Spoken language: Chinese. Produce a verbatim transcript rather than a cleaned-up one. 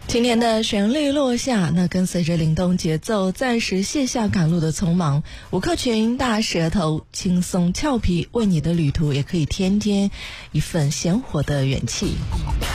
今年的旋律落下，那跟随着灵动节奏，暂时卸下赶路的匆忙。吴克群大舌头，轻松俏皮，为你的旅途也可以添添一份鲜活的元气。